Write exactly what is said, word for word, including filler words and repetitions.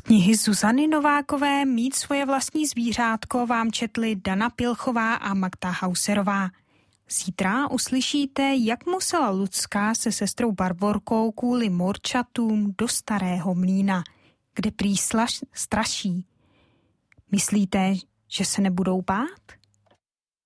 Knihy Zuzany Novákové Mít svoje vlastní zvířátko vám četly Dana Pilchová a Magda Hauserová. Zítra uslyšíte, jak musela Lucka se sestrou Barborkou kvůli morčatům do Starého Mlýna, kde prý straší. Myslíte, že se nebudou bát?